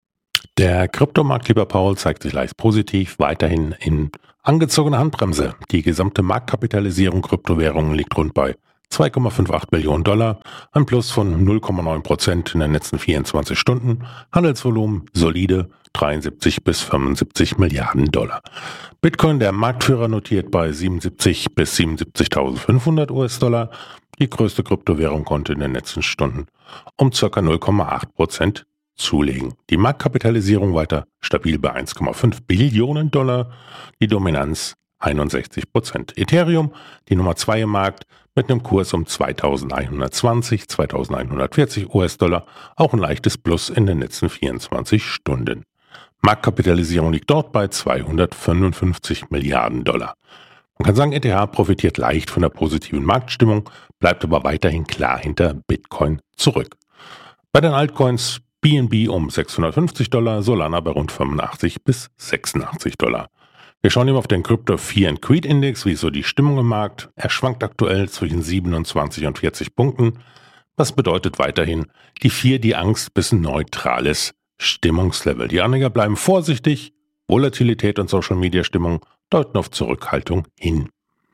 Der Kryptomarkt, lieber Paul, zeigt sich leicht positiv, weiterhin in angezogener Handbremse. Die gesamte Marktkapitalisierung Kryptowährungen liegt rund bei zwei Komma achtundfünfzig Billionen Dollar, ein Plus von null Komma neun Prozent in den letzten vierundzwanzig Stunden, Handelsvolumen solide dreiundsiebzig bis fünfundsiebzig Milliarden Dollar. Bitcoin, der Marktführer, notiert bei siebenundsiebzig bis siebenundsiebzigtausendfünfhundert US-Dollar. Die größte Kryptowährung konnte in den letzten Stunden um ca. null Komma acht Prozent zulegen. Die Marktkapitalisierung weiter stabil bei eins Komma fünf Billionen Dollar, die Dominanz einundsechzig Prozent. Ethereum, die Nummer zwei im Markt, mit einem Kurs um zweitausendeinhundertzwanzig, zweitausendeinhundertvierzig US-Dollar, auch ein leichtes Plus in den letzten vierundzwanzig Stunden. Marktkapitalisierung liegt dort bei zweihundertfünfundfünfzig Milliarden Dollar. Man kann sagen, E T H profitiert leicht von der positiven Marktstimmung, bleibt aber weiterhin klar hinter Bitcoin zurück. Bei den Altcoins B N B um sechshundertfünfzig Dollar, Solana bei rund fünfundachtzig bis sechsundachtzig Dollar. Wir schauen eben auf den Crypto Fear and Greed Index, wie ist so die Stimmung im Markt. Er schwankt aktuell zwischen siebenundzwanzig und vierzig Punkten. Das bedeutet weiterhin die Fear, die Angst bis ein neutrales Stimmungslevel. Die Anleger bleiben vorsichtig, Volatilität und Social Media Stimmung deuten auf Zurückhaltung hin.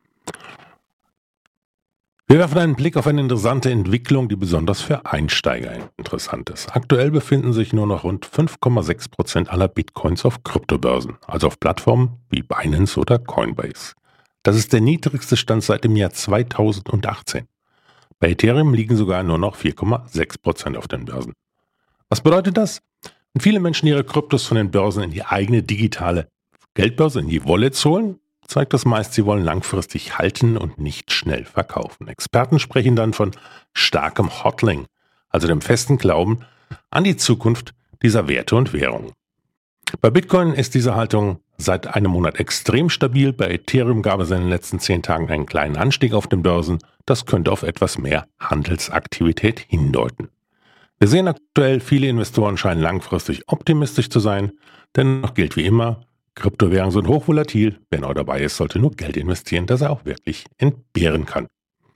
Wir werfen einen Blick auf eine interessante Entwicklung, die besonders für Einsteiger interessant ist. Aktuell befinden sich nur noch rund fünf Komma sechs Prozent aller Bitcoins auf Kryptobörsen, also auf Plattformen wie Binance oder Coinbase. Das ist der niedrigste Stand seit dem Jahr zweitausendachtzehn. Bei Ethereum liegen sogar nur noch vier Komma sechs Prozent auf den Börsen. Was bedeutet das? Wenn viele Menschen ihre Kryptos von den Börsen in die eigene digitale Geldbörse, in die Wallets holen, zeigt das meist, sie wollen langfristig halten und nicht schnell verkaufen. Experten sprechen dann von starkem Hodling, also dem festen Glauben an die Zukunft dieser Werte und Währungen. Bei Bitcoin ist diese Haltung seit einem Monat extrem stabil. Bei Ethereum gab es in den letzten zehn Tagen einen kleinen Anstieg auf den Börsen. Das könnte auf etwas mehr Handelsaktivität hindeuten. Wir sehen aktuell, viele Investoren scheinen langfristig optimistisch zu sein. Dennoch gilt wie immer, Kryptowährungen sind hochvolatil. Wer neu dabei ist, sollte nur Geld investieren, das er auch wirklich entbehren kann.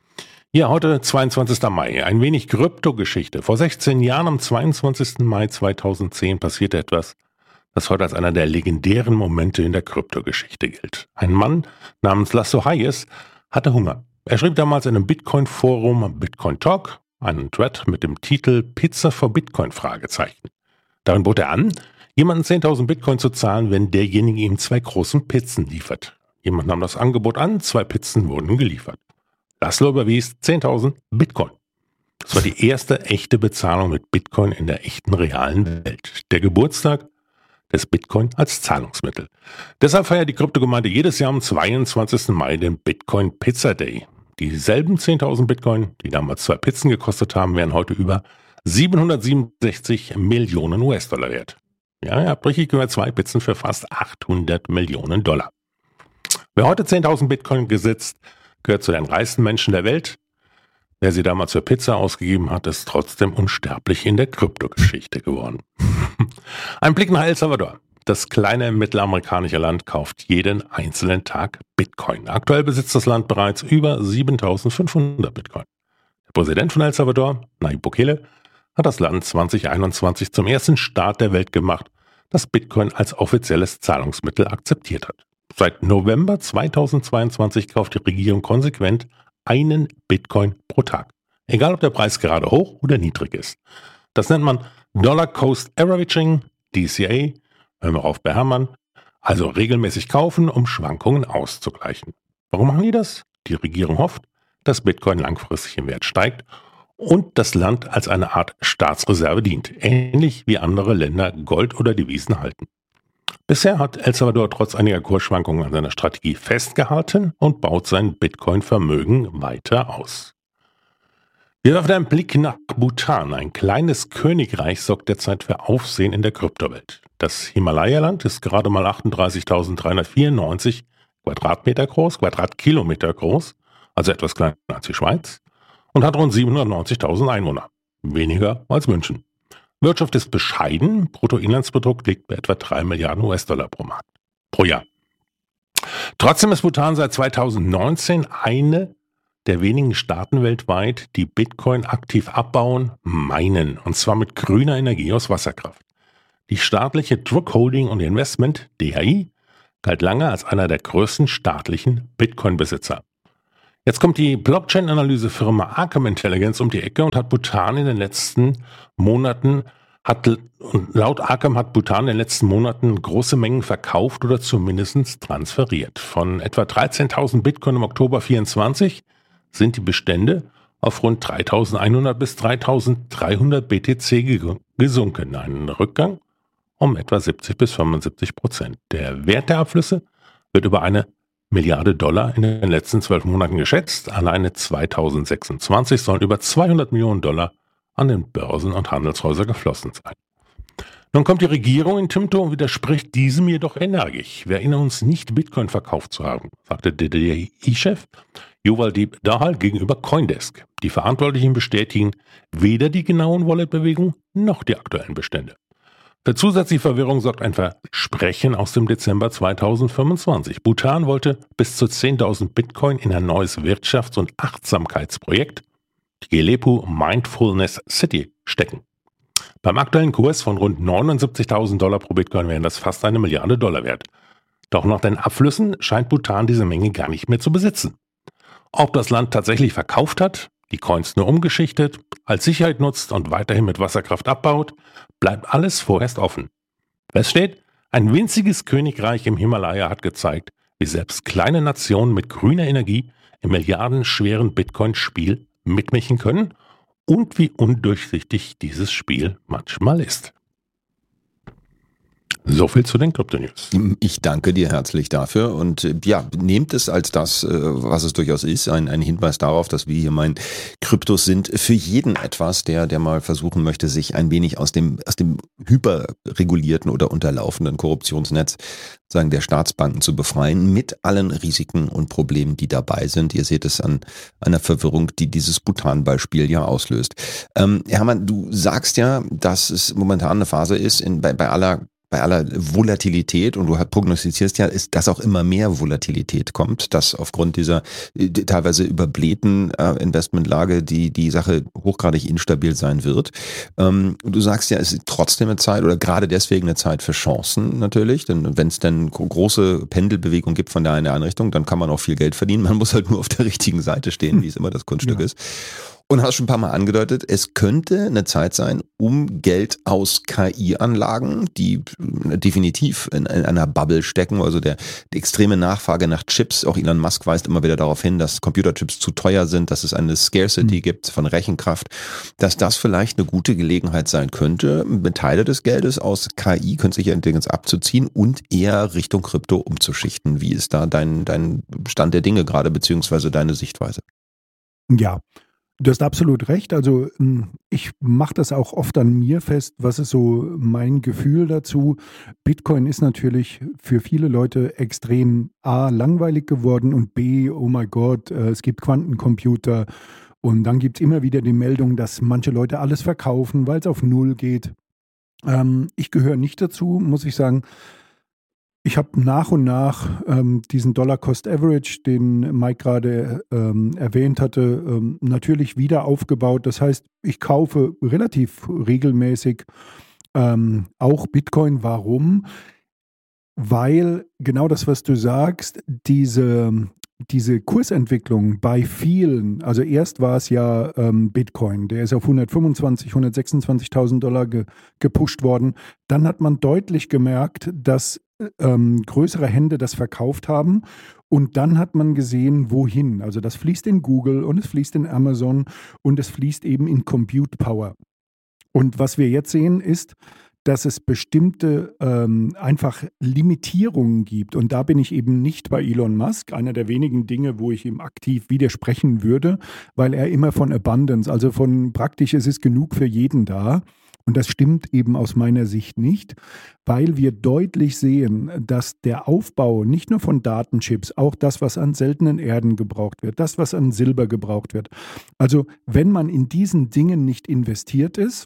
Ja, heute zweiundzwanzigster Mai, ein wenig Kryptogeschichte. Vor sechzehn Jahren, am zweiundzwanzigsten Mai zweitausendzehn, passierte etwas, das heute als einer der legendären Momente in der Kryptogeschichte gilt. Ein Mann namens Laszlo Hayes hatte Hunger. Er schrieb damals in einem Bitcoin-Forum Bitcoin Talk einen Thread mit dem Titel Pizza for Bitcoin? Fragezeichen. Darin bot er an, jemanden zehntausend Bitcoin zu zahlen, wenn derjenige ihm zwei großen Pizzen liefert. Jemand nahm das Angebot an, zwei Pizzen wurden geliefert. Laszlo überwies zehntausend Bitcoin. Das war die erste echte Bezahlung mit Bitcoin in der echten realen Welt. Der Geburtstag des Bitcoin als Zahlungsmittel. Deshalb feiert die Kryptogemeinde jedes Jahr am zweiundzwanzigsten Mai den Bitcoin Pizza Day. Dieselben zehntausend Bitcoin, die damals zwei Pizzen gekostet haben, wären heute über siebenhundertsiebenundsechzig Millionen U S-Dollar wert. Ja, ihr habt richtig gehört, zwei Pizzen für fast achthundert Millionen Dollar. Wer heute zehntausend Bitcoin besitzt, gehört zu den reichsten Menschen der Welt. Wer sie damals für Pizza ausgegeben hat, ist trotzdem unsterblich in der Kryptogeschichte geworden. Ein Blick nach El Salvador. Das kleine mittelamerikanische Land kauft jeden einzelnen Tag Bitcoin. Aktuell besitzt das Land bereits über siebentausendfünfhundert Bitcoin. Der Präsident von El Salvador, Nayib Bukele, hat das Land zweitausendeinundzwanzig zum ersten Staat der Welt gemacht, das Bitcoin als offizielles Zahlungsmittel akzeptiert hat. Seit November zweitausendzweiundzwanzig kauft die Regierung konsequent einen Bitcoin pro Tag. Egal, ob der Preis gerade hoch oder niedrig ist. Das nennt man Dollar Cost Averaging, D C A, hören wir auf bei Hermann, also regelmäßig kaufen, um Schwankungen auszugleichen. Warum machen die das? Die Regierung hofft, dass Bitcoin langfristig im Wert steigt und das Land als eine Art Staatsreserve dient, ähnlich wie andere Länder Gold oder Devisen halten. Bisher hat El Salvador trotz einiger Kursschwankungen an seiner Strategie festgehalten und baut sein Bitcoin-Vermögen weiter aus. Wir werfen einen Blick nach Bhutan. Ein kleines Königreich sorgt derzeit für Aufsehen in der Kryptowelt. Das Himalaya-Land ist gerade mal achtunddreißigtausenddreihundertvierundneunzig Quadratmeter groß, Quadratkilometer groß, also etwas kleiner als die Schweiz, und hat rund siebenhundertneunzigtausend Einwohner. Weniger als München. Wirtschaft ist bescheiden, Bruttoinlandsprodukt liegt bei etwa drei Milliarden U S-Dollar pro, Markt, pro Jahr. Trotzdem ist Bhutan seit zweitausendneunzehn eine der wenigen Staaten weltweit, die Bitcoin aktiv abbauen, meinen, und zwar mit grüner Energie aus Wasserkraft. Die staatliche Druk Holding und Investment, D H I, galt lange als einer der größten staatlichen Bitcoin-Besitzer. Jetzt kommt die Blockchain-Analysefirma Arkham Intelligence um die Ecke und hat Bhutan in den letzten Monaten, hat, und laut Arkham hat Bhutan in den letzten Monaten große Mengen verkauft oder zumindest transferiert. Von etwa dreizehntausend Bitcoin im Oktober vierundzwanzig sind die Bestände auf rund dreitausendeinhundert bis dreitausenddreihundert B T C gesunken. Ein Rückgang um etwa siebzig bis fünfundsiebzig Prozent. Der Wert der Abflüsse wird über eine Milliarde Dollar in den letzten zwölf Monaten geschätzt. Alleine zweitausendsechsundzwanzig sollen über zweihundert Millionen Dollar an den Börsen und Handelshäuser geflossen sein. Nun kommt die Regierung in Timbuktu und widerspricht diesem jedoch energisch. Wir erinnern uns nicht, Bitcoin verkauft zu haben, sagte der D H I-Chef Yuvaldeep Dahal gegenüber Coindesk. Die Verantwortlichen bestätigen weder die genauen Wallet-Bewegungen noch die aktuellen Bestände. Für zusätzliche Verwirrung sorgt ein Versprechen aus dem Dezember zweitausendfünfundzwanzig. Bhutan wollte bis zu zehntausend Bitcoin in ein neues Wirtschafts- und Achtsamkeitsprojekt, die Gelepu Mindfulness City, stecken. Beim aktuellen Kurs von rund neunundsiebzigtausend Dollar pro Bitcoin wären das fast eine Milliarde Dollar wert. Doch nach den Abflüssen scheint Bhutan diese Menge gar nicht mehr zu besitzen. Ob das Land tatsächlich verkauft hat, die Coins nur umgeschichtet, als Sicherheit nutzt und weiterhin mit Wasserkraft abbaut, bleibt alles vorerst offen. Fest steht, ein winziges Königreich im Himalaya hat gezeigt, wie selbst kleine Nationen mit grüner Energie im milliardenschweren Bitcoin-Spiel mitmischen können und wie undurchsichtig dieses Spiel manchmal ist. So viel zu den Krypto-News. Ich danke dir herzlich dafür und ja, nehmt es als das, was es durchaus ist, ein, ein Hinweis darauf, dass wir hier meinen, Kryptos sind für jeden etwas, der, der mal versuchen möchte, sich ein wenig aus dem, aus dem hyperregulierten oder unterlaufenden Korruptionsnetz, sagen, der Staatsbanken zu befreien, mit allen Risiken und Problemen, die dabei sind. Ihr seht es an einer Verwirrung, die dieses Bhutan-Beispiel ja auslöst. Ähm, Hermann, du sagst ja, dass es momentan eine Phase ist, in, bei, bei aller bei aller Volatilität, und du prognostizierst ja, ist, dass auch immer mehr Volatilität kommt, dass aufgrund dieser äh, teilweise überblähten äh, Investmentlage die die Sache hochgradig instabil sein wird. Ähm, du sagst ja, es ist trotzdem eine Zeit oder gerade deswegen eine Zeit für Chancen natürlich, denn wenn es dann große Pendelbewegung gibt von der einen in der anderen Richtung, dann kann man auch viel Geld verdienen. Man muss halt nur auf der richtigen Seite stehen, wie es immer das Kunststück ja. ist. Und hast schon ein paar Mal angedeutet, es könnte eine Zeit sein, um Geld aus K I-Anlagen, die definitiv in, in einer Bubble stecken, also der die extreme Nachfrage nach Chips, auch Elon Musk weist immer wieder darauf hin, dass Computerchips zu teuer sind, dass es eine Scarcity mhm. gibt von Rechenkraft, dass das vielleicht eine gute Gelegenheit sein könnte, mit Teile des Geldes aus K I, künstlicher Intelligenz abzuziehen und eher Richtung Krypto umzuschichten. Wie ist da dein, dein Stand der Dinge gerade, beziehungsweise deine Sichtweise? Ja, du hast absolut recht. Also ich mache das auch oft an mir fest. Was ist so mein Gefühl dazu? Bitcoin ist natürlich für viele Leute extrem A, langweilig geworden und B, oh mein Gott, es gibt Quantencomputer. Und dann gibt es immer wieder die Meldung, dass manche Leute alles verkaufen, weil es auf Null geht. Ähm, ich gehöre nicht dazu, muss ich sagen. Ich habe nach und nach ähm, diesen Dollar-Cost-Average, den Mike gerade ähm, erwähnt hatte, ähm, natürlich wieder aufgebaut. Das heißt, ich kaufe relativ regelmäßig ähm, auch Bitcoin. Warum? Weil genau das, was du sagst, diese, diese Kursentwicklung bei vielen, also erst war es ja ähm, Bitcoin, der ist auf hundertfünfundzwanzigtausend, hundertsechsundzwanzigtausend Dollar ge, gepusht worden. Dann hat man deutlich gemerkt, dass ähm, größere Hände das verkauft haben. Und dann hat man gesehen, wohin. Also das fließt in Google und es fließt in Amazon und es fließt eben in Compute Power. Und was wir jetzt sehen ist, dass es bestimmte ähm, einfach Limitierungen gibt. Und da bin ich eben nicht bei Elon Musk, einer der wenigen Dinge, wo ich ihm aktiv widersprechen würde, weil er immer von Abundance, also von praktisch, es ist genug für jeden da. Und das stimmt eben aus meiner Sicht nicht, weil wir deutlich sehen, dass der Aufbau nicht nur von Datenchips, auch das, was an seltenen Erden gebraucht wird, das, was an Silber gebraucht wird. Also wenn man in diesen Dingen nicht investiert ist,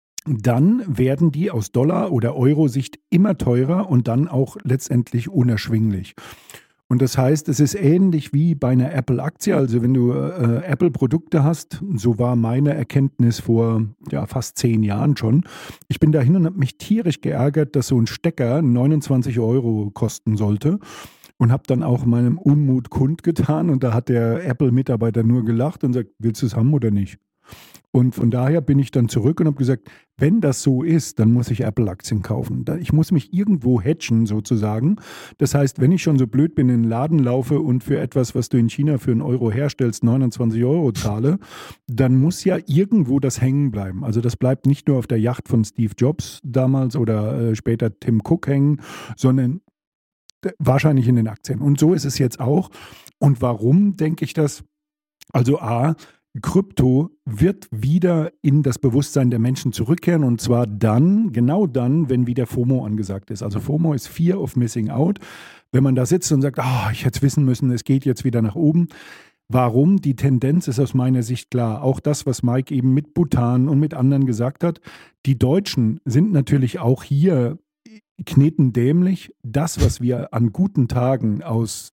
dann werden die aus Dollar- oder Euro-Sicht immer teurer und dann auch letztendlich unerschwinglich. Und das heißt, es ist ähnlich wie bei einer Apple-Aktie. Also wenn du äh, Apple-Produkte hast, so war meine Erkenntnis vor ja, fast zehn Jahren schon. Ich bin dahin und habe mich tierisch geärgert, dass so ein Stecker neunundzwanzig Euro kosten sollte. Und habe dann auch meinem Unmut kundgetan. Und da hat der Apple-Mitarbeiter nur gelacht und sagt, willst du es haben oder nicht? Und von daher bin ich dann zurück und habe gesagt, wenn das so ist, dann muss ich Apple-Aktien kaufen. Ich muss mich irgendwo hedgen sozusagen. Das heißt, wenn ich schon so blöd bin, in den Laden laufe und für etwas, was du in China für einen Euro herstellst, neunundzwanzig Euro zahle, dann muss ja irgendwo das hängen bleiben. Also das bleibt nicht nur auf der Yacht von Steve Jobs damals oder äh, später Tim Cook hängen, sondern wahrscheinlich in den Aktien. Und so ist es jetzt auch. Und warum denke ich das? Also A, Krypto wird wieder in das Bewusstsein der Menschen zurückkehren und zwar dann, genau dann, wenn wieder FOMO angesagt ist. Also FOMO ist Fear of Missing Out. Wenn man da sitzt und sagt, oh, ich hätte es wissen müssen, es geht jetzt wieder nach oben. Warum? Die Tendenz ist aus meiner Sicht klar. Auch das, was Mike eben mit Bhutan und mit anderen gesagt hat. Die Deutschen sind natürlich auch hier knetendämlich. Das, was wir an guten Tagen aus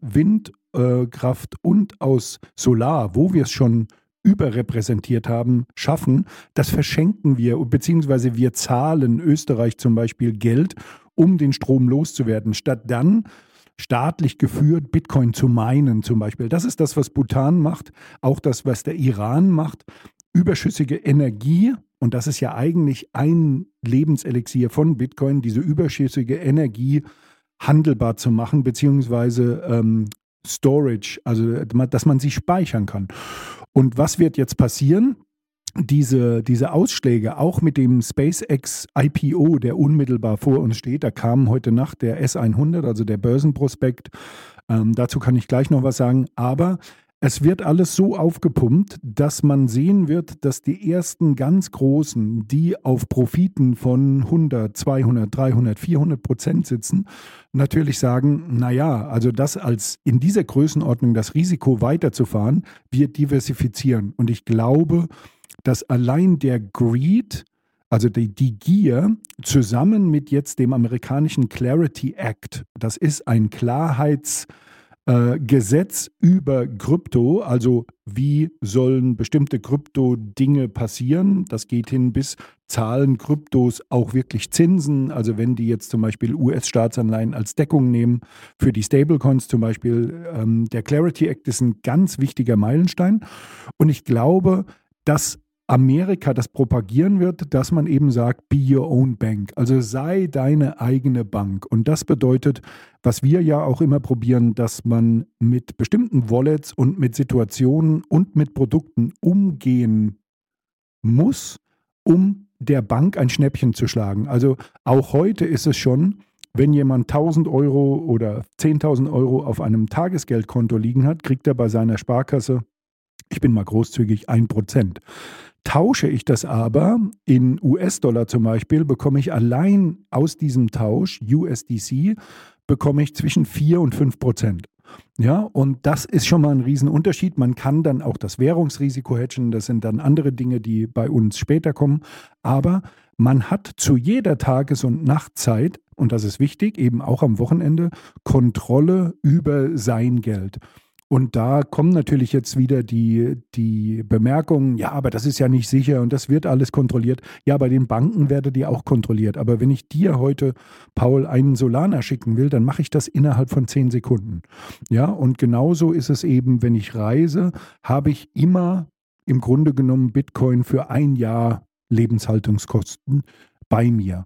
Windkraft äh, und aus Solar, wo wir es schon überrepräsentiert haben, schaffen, das verschenken wir, beziehungsweise wir zahlen Österreich zum Beispiel Geld, um den Strom loszuwerden, statt dann staatlich geführt Bitcoin zu meinen zum Beispiel. Das ist das, was Bhutan macht, auch das, was der Iran macht, überschüssige Energie, und das ist ja eigentlich ein Lebenselixier von Bitcoin, diese überschüssige Energie handelbar zu machen, beziehungsweise ähm, Storage, also dass man sie speichern kann. Und was wird jetzt passieren? Diese, diese Ausschläge, auch mit dem SpaceX I P O, der unmittelbar vor uns steht, da kam heute Nacht der S hundert, also der Börsenprospekt, ähm, dazu kann ich gleich noch was sagen, aber es wird alles so aufgepumpt, dass man sehen wird, dass die ersten ganz Großen, die auf Profiten von hundert, zweihundert, dreihundert, vierhundert Prozent sitzen, natürlich sagen, naja, also das als in dieser Größenordnung das Risiko weiterzufahren, wir diversifizieren. Und ich glaube, dass allein der Greed, also die, die Gier, zusammen mit jetzt dem amerikanischen Clarity Act, das ist ein Klarheits- Gesetz über Krypto, also wie sollen bestimmte Krypto-Dinge passieren. Das geht hin bis zahlen Kryptos auch wirklich Zinsen. Also wenn die jetzt zum Beispiel U S-Staatsanleihen als Deckung nehmen für die Stablecoins zum Beispiel. Ähm, der Clarity Act ist ein ganz wichtiger Meilenstein. Und ich glaube, dass Amerika das propagieren wird, dass man eben sagt, be your own bank. Also sei deine eigene Bank. Und das bedeutet, was wir ja auch immer probieren, dass man mit bestimmten Wallets und mit Situationen und mit Produkten umgehen muss, um der Bank ein Schnäppchen zu schlagen. Also auch heute ist es schon, wenn jemand tausend Euro oder zehntausend Euro auf einem Tagesgeldkonto liegen hat, kriegt er bei seiner Sparkasse, ich bin mal großzügig, ein Prozent. Tausche ich das aber in U S-Dollar zum Beispiel, bekomme ich allein aus diesem Tausch, U S D C, bekomme ich zwischen vier und fünf Prozent. Ja, und das ist schon mal ein Riesenunterschied. Man kann dann auch das Währungsrisiko hedgen, das sind dann andere Dinge, die bei uns später kommen. Aber man hat zu jeder Tages- und Nachtzeit, und das ist wichtig, eben auch am Wochenende, Kontrolle über sein Geld. Und da kommen natürlich jetzt wieder die, die Bemerkungen, ja, aber das ist ja nicht sicher und das wird alles kontrolliert. Ja, bei den Banken werde die auch kontrolliert. Aber wenn ich dir heute, Paul, einen Solana schicken will, dann mache ich das innerhalb von zehn Sekunden. Ja, und genauso ist es eben, wenn ich reise, habe ich immer im Grunde genommen Bitcoin für ein Jahr Lebenshaltungskosten bei mir.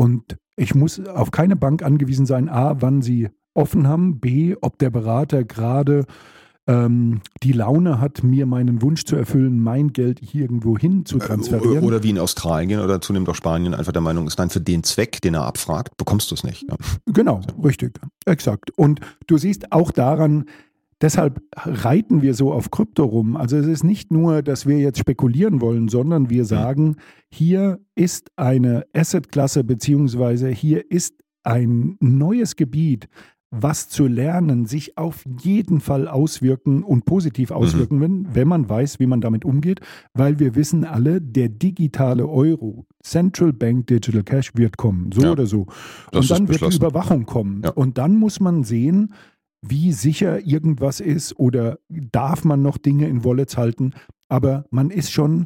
Und ich muss auf keine Bank angewiesen sein, A, wann sie offen haben, B, ob der Berater gerade ähm, die Laune hat, mir meinen Wunsch zu erfüllen, mein Geld hier irgendwo hin zu transferieren. Oder wie in Australien oder zunehmend auch Spanien einfach der Meinung ist, nein, für den Zweck, den er abfragt, bekommst du es nicht. Ja. Genau, richtig, exakt. Und du siehst auch daran, deshalb reiten wir so auf Krypto rum. Also es ist nicht nur, dass wir jetzt spekulieren wollen, sondern wir sagen, hier ist eine Assetklasse beziehungsweise hier ist ein neues Gebiet, was zu lernen, sich auf jeden Fall auswirken und positiv auswirken, mhm. wenn, wenn man weiß, wie man damit umgeht, weil wir wissen alle, der digitale Euro, Central Bank Digital Cash wird kommen, so ja, oder so. Und dann wird die Überwachung kommen. Ja. Und dann muss man sehen, wie sicher irgendwas ist oder darf man noch Dinge in Wallets halten. Aber man ist schon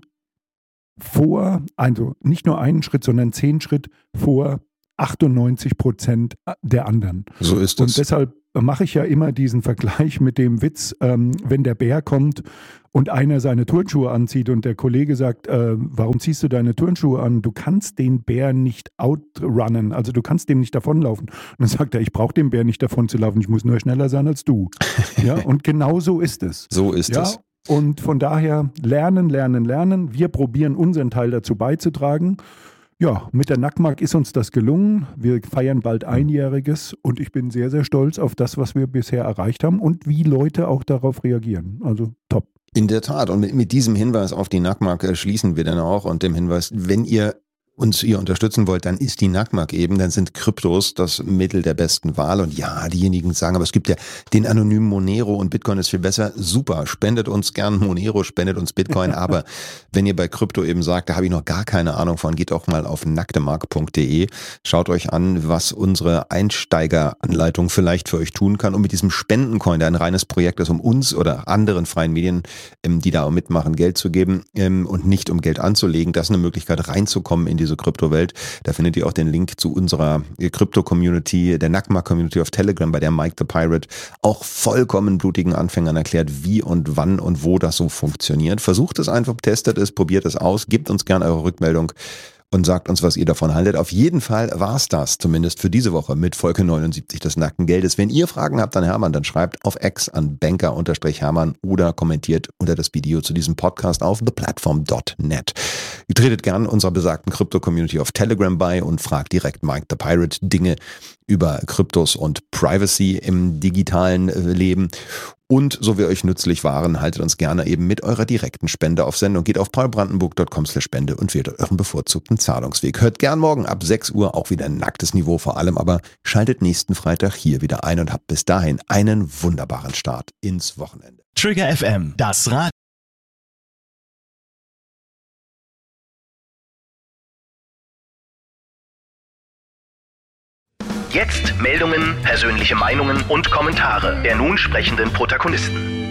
vor, also nicht nur einen Schritt, sondern zehn Schritt vor achtundneunzig Prozent der anderen. So ist es. Und deshalb mache ich ja immer diesen Vergleich mit dem Witz, ähm, wenn der Bär kommt und einer seine Turnschuhe anzieht und der Kollege sagt, äh, warum ziehst du deine Turnschuhe an? Du kannst den Bär nicht outrunnen, also du kannst dem nicht davonlaufen. Und dann sagt er, ich brauche den Bär nicht davon zu laufen, ich muss nur schneller sein als du. Ja, und genau so ist es. So ist ja? es. Und von daher lernen, lernen, lernen. Wir probieren unseren Teil dazu beizutragen. Ja, mit der Nackmark ist uns das gelungen. Wir feiern bald Einjähriges und ich bin sehr, sehr stolz auf das, was wir bisher erreicht haben und wie Leute auch darauf reagieren. Also top. In der Tat. Und mit, mit diesem Hinweis auf die Nackmark schließen wir dann auch und dem Hinweis, wenn ihr uns ihr unterstützen wollt, dann ist die Nackmark eben, dann sind Kryptos das Mittel der besten Wahl. Und ja, diejenigen sagen, aber es gibt ja den anonymen Monero und Bitcoin ist viel besser. Super, spendet uns gern Monero, spendet uns Bitcoin. Aber wenn ihr bei Krypto eben sagt, da habe ich noch gar keine Ahnung von, geht auch mal auf nacktemark punkt de. Schaut euch an, was unsere Einsteigeranleitung vielleicht für euch tun kann. Und mit diesem Spendencoin, der ein reines Projekt ist, um uns oder anderen freien Medien, die da auch mitmachen, Geld zu geben und nicht um Geld anzulegen, das ist eine Möglichkeit reinzukommen in die diese Kryptowelt. Da findet ihr auch den Link zu unserer Krypto-Community, der Nackmark-Community auf Telegram, bei der Mike the Pirate auch vollkommen blutigen Anfängern erklärt, wie und wann und wo das so funktioniert. Versucht es einfach, testet es, probiert es aus, gebt uns gerne eure Rückmeldung und sagt uns, was ihr davon haltet. Auf jeden Fall war es das, zumindest für diese Woche mit Folge neunundsiebzig des Nackten Geldes. Wenn ihr Fragen habt an Hermann, dann schreibt auf X an banker-hermann oder kommentiert unter das Video zu diesem Podcast auf the platform dot net. Ihr tretet gern unserer besagten Krypto-Community auf Telegram bei und fragt direkt Mike the Pirate Dinge über Kryptos und Privacy im digitalen Leben. Und so wir euch nützlich waren, haltet uns gerne eben mit eurer direkten Spende auf Sendung. Geht auf paulbrandenburg punkt com slash spende und wählt euren bevorzugten Zahlungsweg. Hört gern morgen ab sechs Uhr auch wieder ein nacktes Niveau vor allem, aber schaltet nächsten Freitag hier wieder ein und habt bis dahin einen wunderbaren Start ins Wochenende. Trigger F M, das Radio. Jetzt Meldungen, persönliche Meinungen und Kommentare der nun sprechenden Protagonisten.